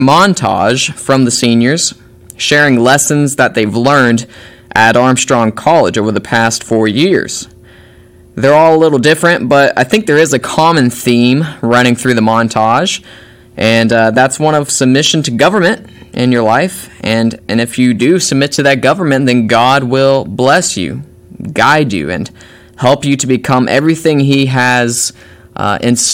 montage from the seniors, sharing lessons that they've learned at Armstrong College over the past 4 years. They're all a little different, but I think there is a common theme running through the montage, and that's one of submission to government in your life. And if you do submit to that government, then God will bless you, guide you, and help you to become everything He has in